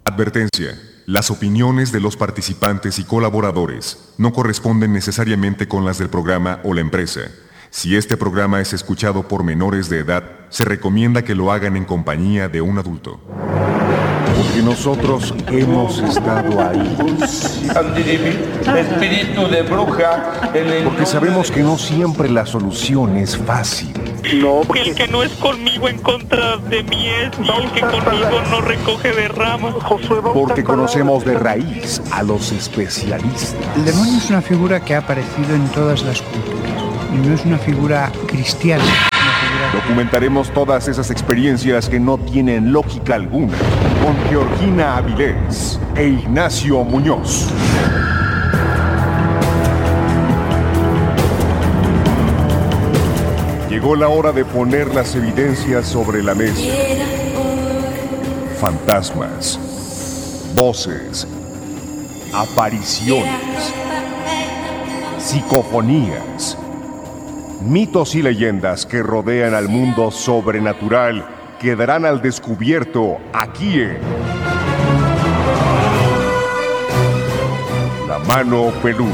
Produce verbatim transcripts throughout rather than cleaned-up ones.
Advertencia. Las opiniones de los participantes y colaboradores no corresponden necesariamente con las del programa o la empresa. Si este programa es escuchado por menores de edad, se recomienda que lo hagan en compañía de un adulto. Porque nosotros hemos estado ahí. Espíritu de bruja. Porque sabemos que no siempre la solución es fácil. No, porque el que no es conmigo en contra de mí es, y el que conmigo no recoge de ramas. Porque conocemos de raíz a los especialistas. El demonio es una figura que ha aparecido en todas las culturas y no es una figura cristiana. Documentaremos todas esas experiencias que no tienen lógica alguna con Georgina Avilés e Ignacio Muñoz. Llegó la hora de poner las evidencias sobre la mesa. Fantasmas, voces, apariciones, psicofonías, mitos y leyendas que rodean al mundo sobrenatural quedarán al descubierto aquí en La Mano Peluda.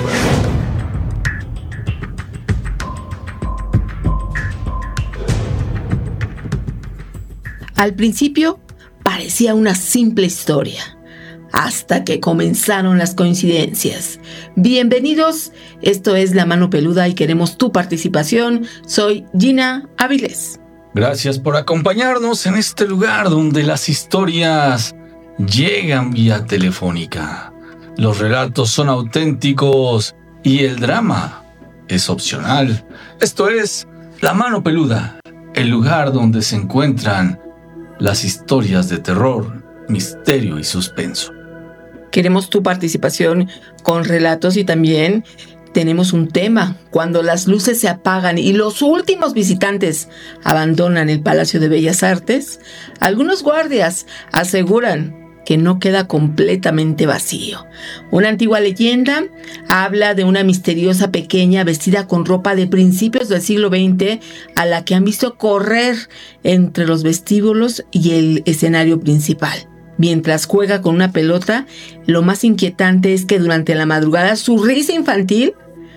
Al principio parecía una simple historia, hasta que comenzaron las coincidencias. Bienvenidos, esto es La Mano Peluda y queremos tu participación. Soy Gina Avilés. Gracias por acompañarnos en este lugar donde las historias llegan vía telefónica. Los relatos son auténticos y el drama es opcional. Esto es La Mano Peluda, el lugar donde se encuentran las historias de terror, misterio y suspenso. Queremos tu participación con relatos y también tenemos un tema. Cuando las luces se apagan y los últimos visitantes abandonan el Palacio de Bellas Artes, algunos guardias aseguran que no queda completamente vacío. Una antigua leyenda habla de una misteriosa pequeña vestida con ropa de principios del siglo veinte a la que han visto correr entre los vestíbulos y el escenario principal. Mientras juega con una pelota, lo más inquietante es que durante la madrugada su risa infantil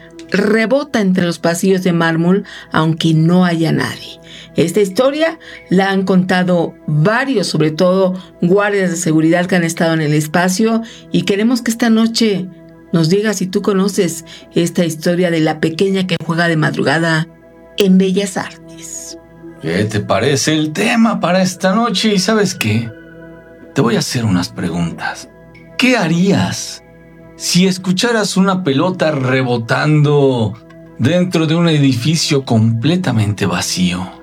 rebota entre los pasillos de mármol aunque no haya nadie. Esta historia la han contado varios, sobre todo guardias de seguridad que han estado en el espacio, y queremos que esta noche nos digas si tú conoces esta historia de la pequeña que juega de madrugada en Bellas Artes. ¿Qué te parece el tema para esta noche? ¿Y sabes qué? Te voy a hacer unas preguntas. ¿Qué harías si escucharas una pelota rebotando dentro de un edificio completamente vacío?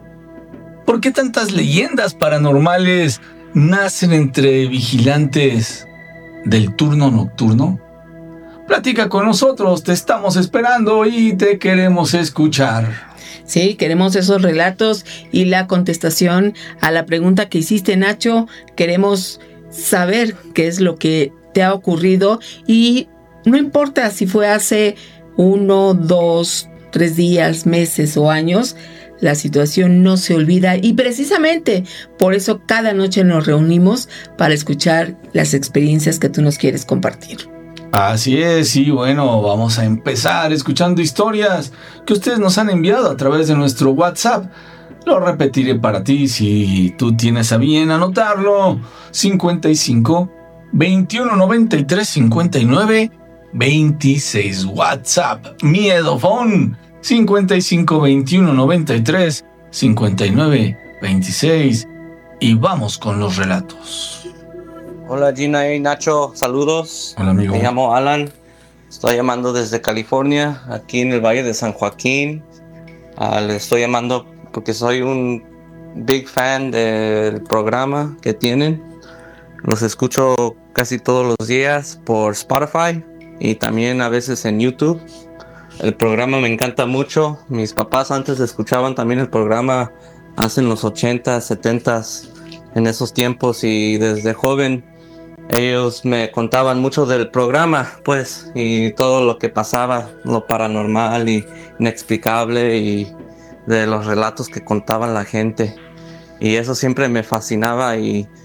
¿Por qué tantas leyendas paranormales nacen entre vigilantes del turno nocturno? Platica con nosotros, te estamos esperando y te queremos escuchar. Sí, queremos esos relatos y la contestación a la pregunta que hiciste, Nacho. Queremos saber qué es lo que te ha ocurrido y no importa si fue hace uno, dos, tres días, meses o años, la situación no se olvida y precisamente por eso cada noche nos reunimos para escuchar las experiencias que tú nos quieres compartir. Así es, y bueno, vamos a empezar escuchando historias que ustedes nos han enviado a través de nuestro WhatsApp. Lo repetiré para ti si tú tienes a bien anotarlo. cincuenta y cinco, veintiuno, noventa y tres, cincuenta y nueve, veintiséis. WhatsApp, Miedofón. cincuenta y cinco, veintiuno, noventa y tres, cincuenta y nueve, veintiséis. Y vamos con los relatos. Hola Gina y Nacho, saludos. Hola amigo. Me llamo Alan, estoy llamando desde California, aquí en el Valle de San Joaquín. Uh, le estoy llamando porque soy un big fan del programa que tienen. Los escucho casi todos los días por Spotify y también a veces en YouTube. El programa me encanta mucho. Mis papás antes escuchaban también el programa hace en los ochentas, setentas, en esos tiempos, y desde joven ellos me contaban mucho del programa, pues, y todo lo que pasaba, lo paranormal y inexplicable, y de los relatos que contaban la gente. Y eso siempre me fascinaba, y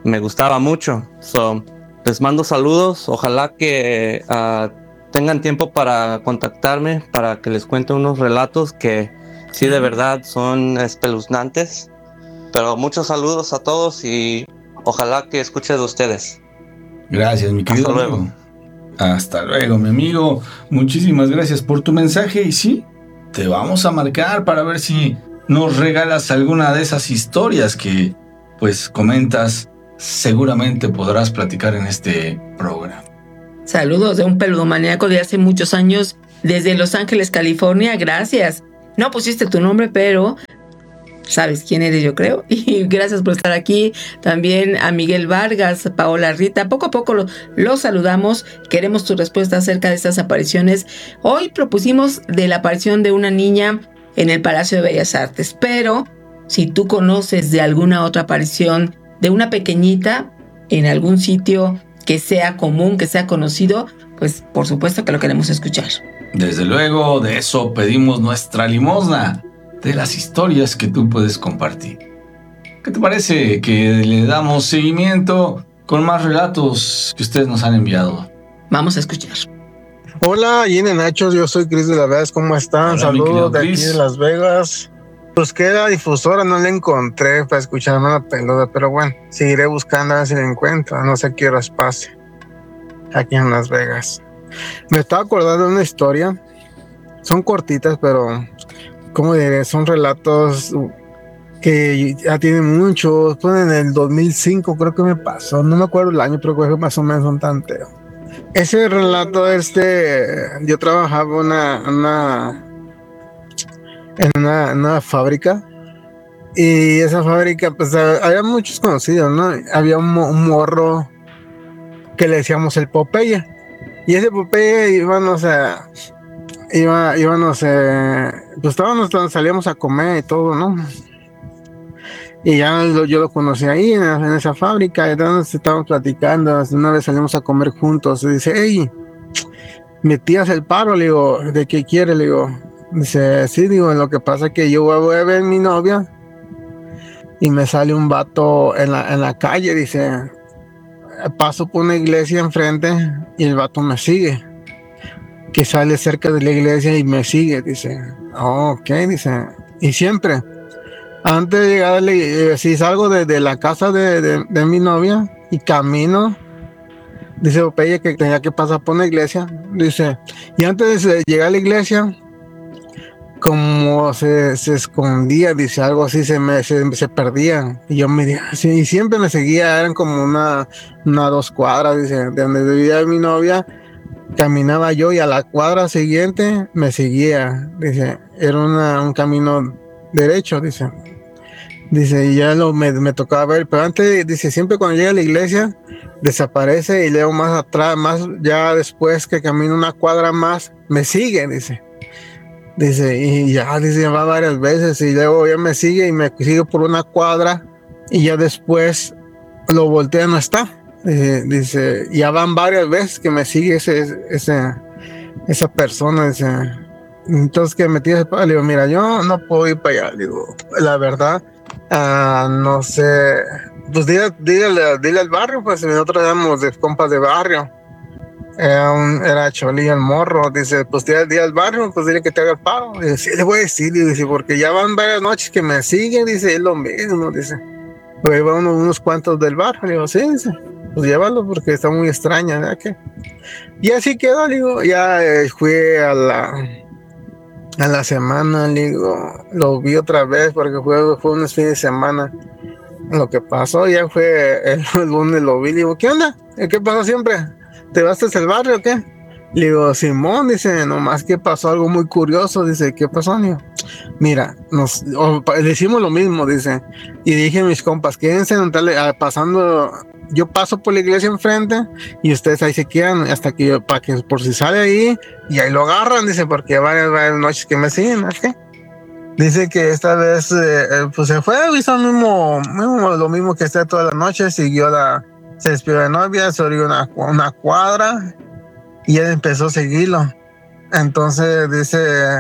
me gustaba mucho. So, les mando saludos. Ojalá que uh, tengan tiempo para contactarme, para que les cuente unos relatos que sí de verdad son espeluznantes. Pero muchos saludos a todos y ojalá que escuche de ustedes. Gracias, mi querido Hasta amigo. luego. Hasta luego, mi amigo. Muchísimas gracias por tu mensaje. Y sí, te vamos a marcar para ver si nos regalas alguna de esas historias que, pues, comentas. Seguramente podrás platicar en este programa. Saludos de un peludomaníaco de hace muchos años desde Los Ángeles, California. Gracias. No pusiste tu nombre, pero sabes quién eres, yo creo. Y gracias por estar aquí. También a Miguel Vargas, Paola Rita. Poco a poco lo, lo saludamos. Queremos tu respuesta acerca de estas apariciones. Hoy propusimos de la aparición de una niña en el Palacio de Bellas Artes. Pero si tú conoces de alguna otra aparición de una pequeñita en algún sitio que sea común, que sea conocido, pues por supuesto que lo queremos escuchar. Desde luego, de eso pedimos nuestra limosna, de las historias que tú puedes compartir. ¿Qué te parece que le damos seguimiento con más relatos que ustedes nos han enviado? Vamos a escuchar. Hola, allí en Nachos, yo soy Cris de la Vegas, ¿cómo están? Hola, saludos de Chris. aquí de Las Vegas. Busqué la difusora, no la encontré para escucharme la pelota, pero bueno, seguiré buscando a ver si la encuentro, no sé qué horas pase aquí en Las Vegas. Me estaba acordando de una historia, son cortitas, pero ¿cómo diré? Son relatos que ya tienen muchos, pues en el dos mil cinco creo que me pasó, no me acuerdo el año, pero creo que más o menos son tanteos. Ese relato, este, yo trabajaba una, una, en una, una fábrica y esa fábrica, pues había muchos conocidos, ¿no? Había un, un morro que le decíamos el Popeye y ese Popeye iba, no sé, iba, iba, no sé, pues estábamos, salíamos a comer y todo, ¿no? Y ya lo, yo lo conocí ahí en, en esa fábrica, y entonces estábamos platicando, una vez salimos a comer juntos, y dice, hey, ¿me tiras el paro? Le digo, ¿de qué quiere? Le digo, dice, sí, digo, lo que pasa es que yo voy a ver a mi novia, y me sale un vato en la, en la calle, dice, paso por una iglesia enfrente, y el vato me sigue, que sale cerca de la iglesia y me sigue, dice, oh, ok, dice, y siempre, antes de llegar, eh, si salgo de, de la casa de, de, de mi novia y camino, dice Popeye que tenía que pasar por una iglesia, dice, y antes de llegar a la iglesia, como se, se escondía, dice, algo así, se me se, se perdía, y yo me dije, sí, y siempre me seguía, eran como una, una dos cuadras, dice, de donde vivía mi novia, caminaba yo y a la cuadra siguiente me seguía, dice, era una, un camino derecho, dice. Dice, y ya lo, me, me tocaba ver, pero antes, dice, siempre cuando llega a la iglesia, desaparece y luego más atrás, más ya después que camino una cuadra más, me sigue, dice. Dice, y ya, dice, va varias veces y luego ya me sigue y me sigue por una cuadra y ya después lo voltea, no está. Dice, dice, ya van varias veces que me sigue ese, ese, esa persona, dice. Entonces que me tira el palo, le digo, mira, yo no puedo ir para allá, le digo, la verdad. Uh, no sé, pues dile, dile, dile al barrio, pues nosotros éramos de compas de barrio, era, un, era Cholí el morro, dice, pues dile, dile al barrio, pues dile que te haga el paro, dice, sí, le voy a decir, dice, porque ya van varias noches que me siguen, dice, es lo mismo, dice, porque van unos, unos cuantos del barrio, le digo, sí, dice, pues llévalo porque está muy extraña, ¿verdad? ¿Qué? Y así quedó, le digo, ya eh, fui a la... A la semana, le digo, lo vi otra vez porque fue, fue unos fines de semana. Lo que pasó ya fue el, el lunes, lo vi, le digo, ¿qué onda? ¿Qué pasó siempre? ¿Te vas hasta el barrio o qué? Le digo, Simón, dice, nomás que pasó algo muy curioso, dice, ¿qué pasó, amigo? Mira, nos o, decimos lo mismo, dice, y dije a mis compas, quédense pasando, yo paso por la iglesia enfrente y ustedes ahí se quedan hasta que yo, para que por si sale ahí y ahí lo agarran, dice, porque varias, varias noches que me siguen, ¿es que? Dice que esta vez eh, pues se fue, hizo lo mismo, mismo, lo mismo que está toda la noche, siguió la, se despidió de novia, se abrió una, una cuadra y él empezó a seguirlo. Entonces dice,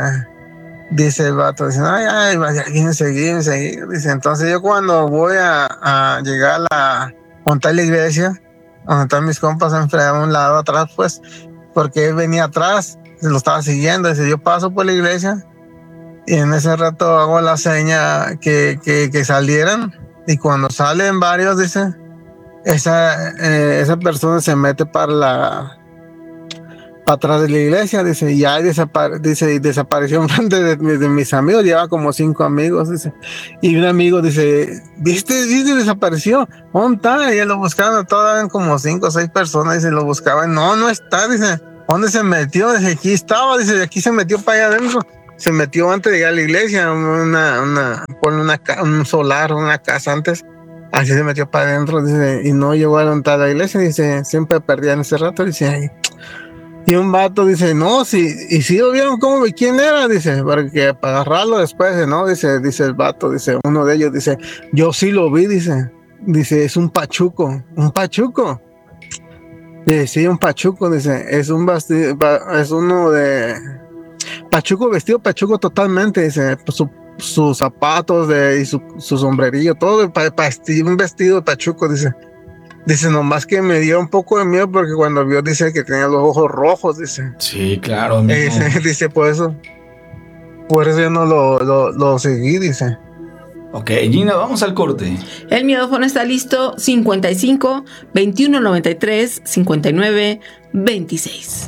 dice el vato, dice, ay, ay, vaya, seguir, seguir. Dice, entonces yo cuando voy a, a llegar a la, monté la iglesia, donde están mis compas enfrente, a un lado atrás, pues, porque él venía atrás, se lo estaba siguiendo, dice, yo paso por la iglesia, y en ese rato hago la seña que, que, que salieran, y cuando salen varios, dice, esa, eh, esa persona se mete para la, para atrás de la iglesia, dice, y ya desapare, dice, desapareció enfrente de, de, de mis amigos, lleva como cinco amigos, dice, y un amigo dice, ¿viste? ¿Viste? Desapareció, ¿dónde está? Y lo buscaban, todas eran como cinco o seis personas, y se lo buscaban, no, no está, dice, ¿dónde se metió? Dice, aquí estaba, dice, aquí se metió para allá adentro, se metió antes de llegar a la iglesia, una, una, por una, un solar, una casa antes, así se metió para adentro, dice, y no llegó a levantar la iglesia, dice, siempre perdían ese rato, dice, ay. Y un vato dice, no, sí, y si lo vieron cómo, quién era, dice, porque para agarrarlo después, no, dice, dice el vato, dice, uno de ellos dice, yo sí lo vi, dice, dice, es un pachuco, un pachuco. Dice, sí, un pachuco, dice, es un basti- es uno de pachuco, vestido pachuco totalmente, dice, pues, su, sus zapatos de, y su, su sombrerillo, todo, pa, pa, un vestido de pachuco, dice. Dice, nomás que me dio un poco de miedo porque cuando vio, dice que tenía los ojos rojos, dice. Sí, claro. Amigo. Eh, dice, por eso, por eso yo no lo, lo, lo seguí, dice. Ok, Gina, vamos al corte. El miedófono está listo, cincuenta y cinco, veintiuno noventa y tres, cincuenta y nueve, veintiséis.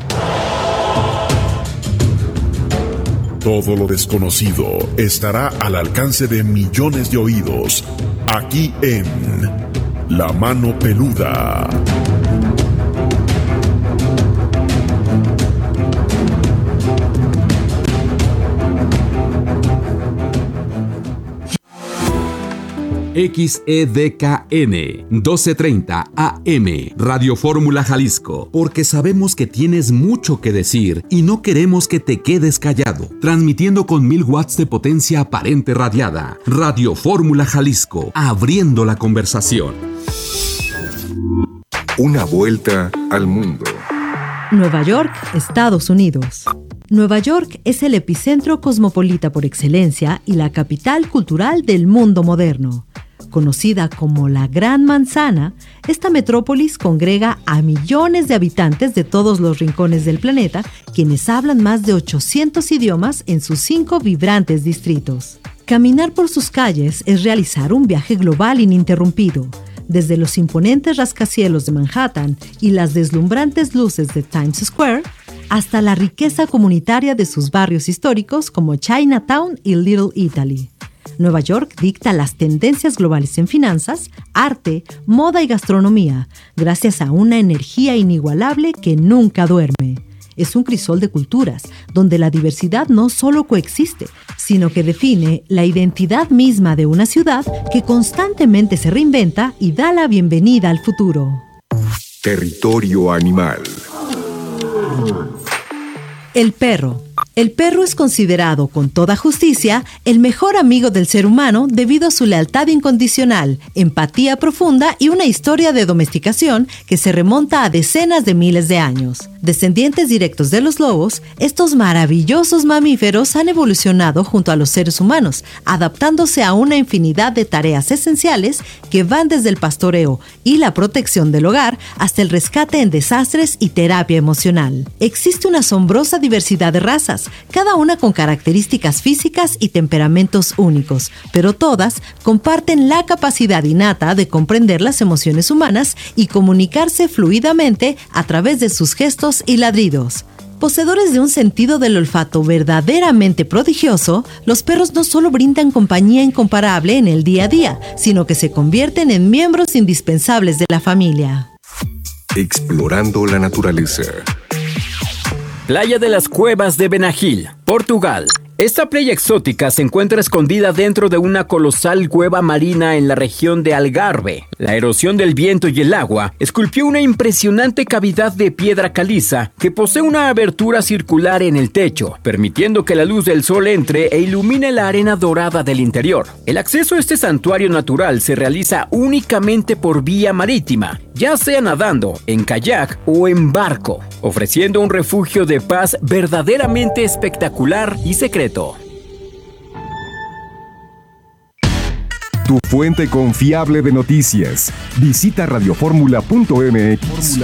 Todo lo desconocido estará al alcance de millones de oídos, aquí en La Mano Peluda. X E D K N doce treinta A M Radio Fórmula Jalisco, porque sabemos que tienes mucho que decir y no queremos que te quedes callado. Transmitiendo con mil watts de potencia aparente radiada. Radio Fórmula Jalisco, abriendo la conversación. Una vuelta al mundo. Nueva York, Estados Unidos. Nueva York es el epicentro cosmopolita por excelencia y la capital cultural del mundo moderno. Conocida como la Gran Manzana, esta metrópolis congrega a millones de habitantes de todos los rincones del planeta, quienes hablan más de ochocientos idiomas en sus cinco vibrantes distritos. Caminar por sus calles es realizar un viaje global ininterrumpido. Desde los imponentes rascacielos de Manhattan y las deslumbrantes luces de Times Square, hasta la riqueza comunitaria de sus barrios históricos como Chinatown y Little Italy. Nueva York dicta las tendencias globales en finanzas, arte, moda y gastronomía, gracias a una energía inigualable que nunca duerme. Es un crisol de culturas, donde la diversidad no solo coexiste, sino que define la identidad misma de una ciudad que constantemente se reinventa y da la bienvenida al futuro. Territorio animal. El perro. El perro es considerado con toda justicia el mejor amigo del ser humano debido a su lealtad incondicional, empatía profunda y una historia de domesticación que se remonta a decenas de miles de años. Descendientes directos de los lobos, estos maravillosos mamíferos han evolucionado junto a los seres humanos, adaptándose a una infinidad de tareas esenciales que van desde el pastoreo y la protección del hogar hasta el rescate en desastres y terapia emocional. Existe una asombrosa diversidad de razas, cada una con características físicas y temperamentos únicos, pero todas comparten la capacidad innata de comprender las emociones humanas y comunicarse fluidamente a través de sus gestos y ladridos. Poseedores de un sentido del olfato verdaderamente prodigioso, los perros no solo brindan compañía incomparable en el día a día, sino que se convierten en miembros indispensables de la familia. Explorando la naturaleza. Playa de las Cuevas de Benagil, Portugal. Esta playa exótica se encuentra escondida dentro de una colosal cueva marina en la región de Algarve. La erosión del viento y el agua esculpió una impresionante cavidad de piedra caliza que posee una abertura circular en el techo, permitiendo que la luz del sol entre e ilumine la arena dorada del interior. El acceso a este santuario natural se realiza únicamente por vía marítima, ya sea nadando, en kayak o en barco, ofreciendo un refugio de paz verdaderamente espectacular y secreto. tu fuente confiable de noticias. Visita radioformula punto m x.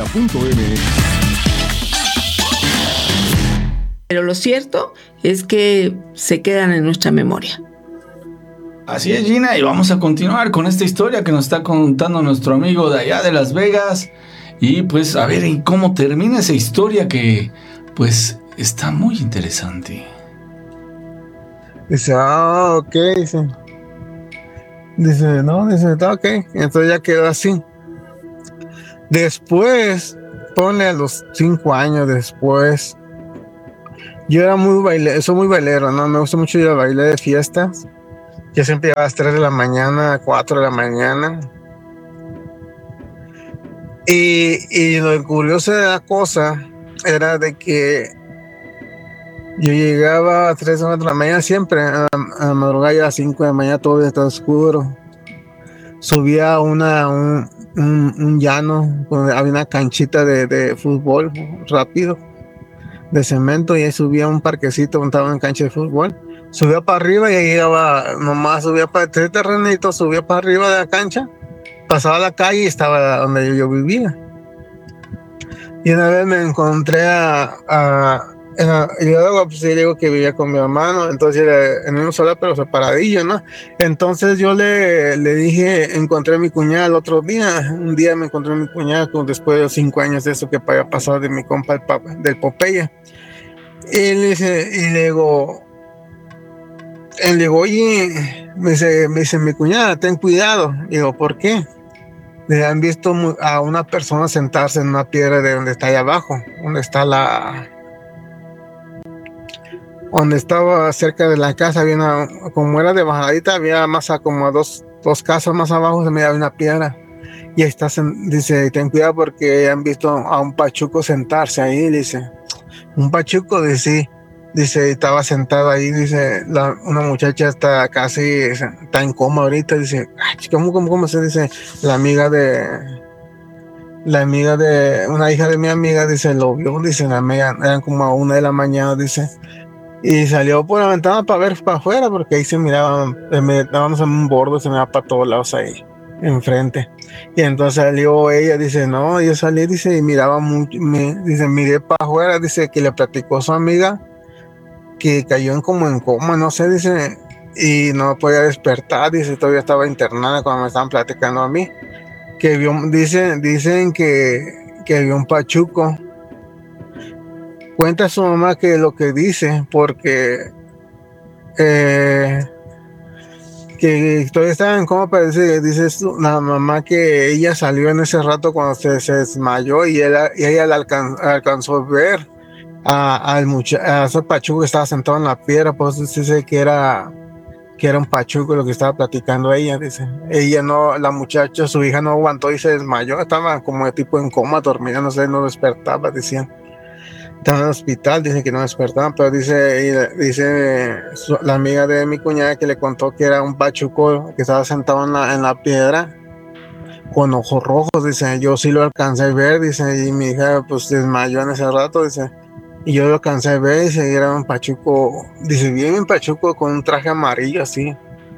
Pero lo cierto es que se quedan en nuestra memoria. Así es, Gina, y vamos a continuar con esta historia que nos está contando nuestro amigo de allá de Las Vegas. Y pues a ver en cómo termina esa historia que pues está muy interesante. Dice, ah, ok, dice. Dice, no, dice, está ok. Entonces ya quedó así. Después, pone a los cinco años después. Yo era muy bailero, soy muy bailero, ¿no? Me gusta mucho ir a bailar de fiestas. Yo siempre iba a las tres de la mañana, cuatro de la mañana. Y, y lo curioso de la cosa era de que yo llegaba a tres de la mañana siempre, a, a madrugada, a las cinco de la mañana todo estaba oscuro. Subía una, un, un, un llano, donde había una canchita de, de fútbol rápido, de cemento, y ahí subía un parquecito donde estaba en cancha de fútbol. Subía para arriba y ahí llegaba, nomás subía para tres terrenitos, subía para arriba de la cancha, pasaba la calle y estaba donde yo, yo vivía. Y una vez me encontré a, a, a y luego pues yo digo que vivía con mi hermano, entonces era en un solar pero separadillo, ¿no? Entonces yo le, le dije, encontré a mi cuñada el otro día, un día me encontré a mi cuñada después de los cinco años de eso que había pasado de mi compa el papa, del Popeye. Y le dice, y le digo, él le digo, oye, me dice, me dice mi cuñada, ten cuidado. Y digo, ¿por qué? Le han visto a una persona sentarse en una piedra de donde está ahí abajo, donde está la, donde estaba cerca de la casa, había una, como era de bajadita, había más a como a dos, dos casas más abajo, se me había una piedra. Y ahí está, dice, ten cuidado porque han visto a un pachuco sentarse ahí, dice, un pachuco, dice, dice, estaba sentado ahí, dice, la, una muchacha está casi, está en coma ahorita, dice, ¿cómo, cómo, cómo se dice? La amiga de, la amiga de, una hija de mi amiga, dice, lo vio, dice, la amiga, eran como a una de la mañana, dice, y salió por la ventana para ver para afuera, porque ahí se miraban, estábamos en un bordo, se miraba para todos lados ahí, enfrente. Y entonces salió ella, dice, no, yo salí, dice, y miraba mucho, me, dice, miré para afuera, dice, que le platicó a su amiga, que cayó en como en coma, no sé, dice, y no podía despertar, dice, todavía estaba internada cuando me estaban platicando a mí, que vio, dice, dicen que, que vio un pachuco. Cuenta su mamá que lo que dice, porque eh, que todavía estaba en coma, pero dice, dice la mamá que ella salió en ese rato cuando se, se desmayó y ella, y ella la alcan, alcanzó a ver a, al mucha, a ese pachuco que estaba sentado en la piedra, pues dice que era que era un pachuco lo que estaba platicando ella, dice. Ella no, la muchacha, su hija no aguantó y se desmayó, estaba como de tipo en coma, dormida, no sé, no despertaba, decían. Estaba en el hospital, dice que no despertaba, pero dice, dice su, la amiga de mi cuñada que le contó que era un pachuco que estaba sentado en la, en la piedra con ojos rojos, dice, yo sí lo alcancé a ver, dice, y mi hija pues desmayó en ese rato, dice, y yo lo alcancé a ver, dice, y era un pachuco, dice, bien un pachuco con un traje amarillo así.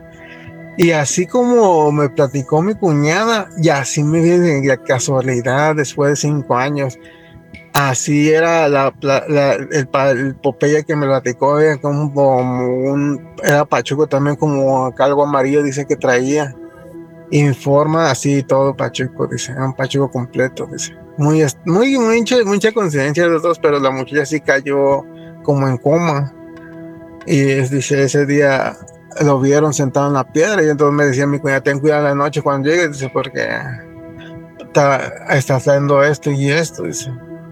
Y así como me platicó mi cuñada, y así me viene de casualidad después de cinco años. Así era la, la, la, el, el Popeye que me platicó, era como, como un, era pachuco también como algo amarillo, dice que traía. Informa así todo pachuco, dice, era un pachuco completo, dice. Muy, muy, mucha, mucha coincidencia de los dos, pero la muchacha sí cayó como en coma. Y es, dice, ese día lo vieron sentado en la piedra y entonces me decía mi cuñada, ten cuidado en la noche cuando llegues, dice, porque está, está haciendo esto y esto, dice.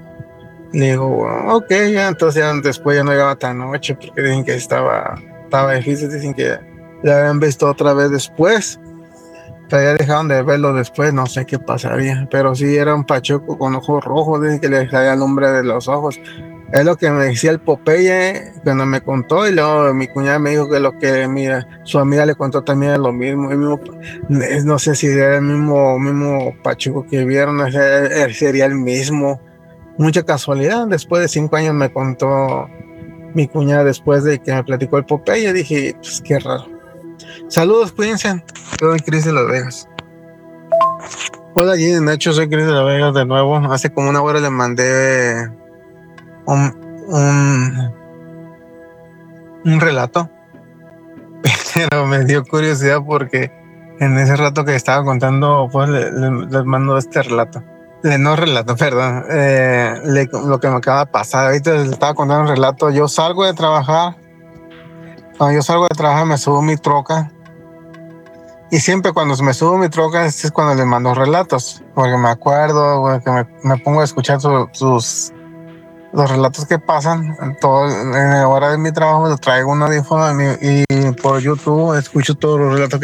Le digo, ok, ya, entonces ya después ya no llegaba tan noche porque dicen que estaba, estaba difícil, dicen que ya habían visto otra vez después, pero ya dejaron de verlo después, no sé qué pasaría, pero sí era un pachuco con ojos rojos, dicen que le salía el nombre de los ojos. Es lo que me decía el Popeye cuando me contó, y luego mi cuñada me dijo que lo que mira, su amiga le contó también lo mismo, el mismo, no sé si era el mismo, mismo pachuco que vieron, sería el mismo. Mucha casualidad, después de cinco años me contó mi cuñada, después de que me platicó el Popeye, dije, pues qué raro. Saludos, cuídense. Soy Cris de Las Vegas. Hola, Gina, Nacho, soy Cris de Las Vegas de nuevo. Hace como una hora le mandé un, un, un relato, pero me dio curiosidad porque en ese rato que estaba contando, pues le, le, les mando este relato. Le, no relato, perdón. Eh, le, lo que me acaba de pasar. Ahorita les estaba contando un relato. Yo salgo de trabajar. Cuando yo salgo de trabajar me subo a mi troca. Y siempre cuando me subo a mi troca es cuando les mando relatos. Porque me acuerdo, güey, que me, me pongo a escuchar su, sus los relatos que pasan. En, todo, en la hora de mi trabajo, traigo un audífono y, y por YouTube escucho todos los relatos que